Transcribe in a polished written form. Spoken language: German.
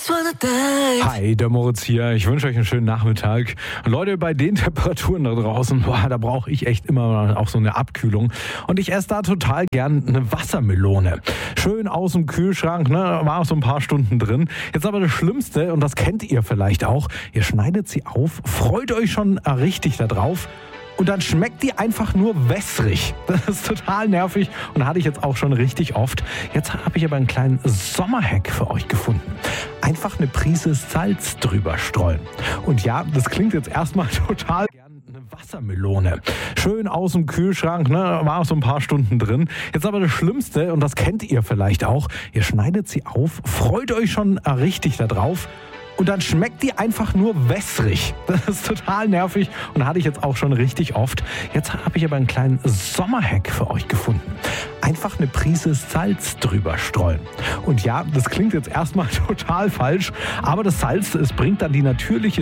Hi, der Moritz hier. Ich wünsche euch einen schönen Nachmittag. Leute, bei den Temperaturen da draußen, da brauche ich echt immer auch so eine Abkühlung. Und ich esse da total gern eine Wassermelone. Schön aus dem Kühlschrank, war so ein paar Stunden drin. Jetzt aber das Schlimmste, und das kennt ihr vielleicht auch, ihr schneidet sie auf, freut euch schon richtig da drauf. Und dann schmeckt die einfach nur wässrig. Das ist total nervig und hatte ich jetzt auch schon richtig oft. Jetzt habe ich aber einen kleinen Sommerhack für euch gefunden. Einfach eine Prise Salz drüber streuen. Und ja, das klingt jetzt erstmal total gern eine Wassermelone. Schön aus dem Kühlschrank, war so ein paar Stunden drin. Jetzt aber das Schlimmste, und das kennt ihr vielleicht auch, ihr schneidet sie auf, freut euch schon richtig da drauf. Und dann schmeckt die einfach nur wässrig. Das ist total nervig und hatte ich jetzt auch schon richtig oft. Jetzt habe ich aber einen kleinen Sommerhack für euch gefunden. Einfach eine Prise Salz drüber streuen. Und ja, das klingt jetzt erstmal total falsch, aber das Salz, es bringt dann die natürliche